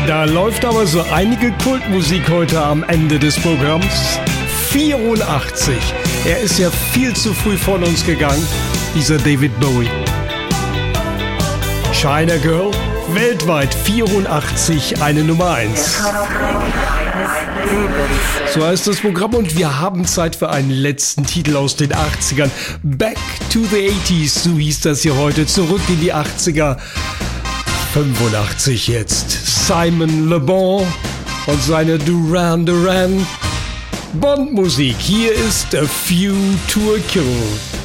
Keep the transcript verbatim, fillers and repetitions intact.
Da läuft aber so einige Kultmusik heute am Ende des Programms. vierundachtzig. Er ist ja viel zu früh von uns gegangen, dieser David Bowie. China Girl, weltweit vierundachtzig eine Nummer eins. So heißt das Programm und wir haben Zeit für einen letzten Titel aus den achtzigern. Back to the eighties, so hieß das hier heute. Zurück in die achtziger. fünfundachtzig jetzt. Simon Le Bon und seine Duran Duran Bond-Musik. Hier ist A Few to a Kill.